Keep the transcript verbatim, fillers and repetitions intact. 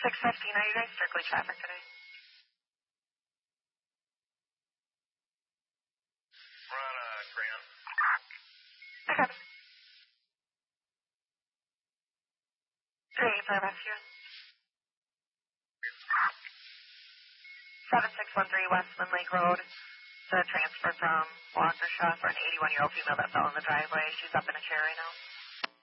six fifteen, are you guys strictly traffic today? We're on uh, Graham. Okay. three eight five Rescue. seven six one three Westman Lake Road. The transfer from Waukesha for an eighty-one-year-old female that fell in the driveway. She's up in a chair right now.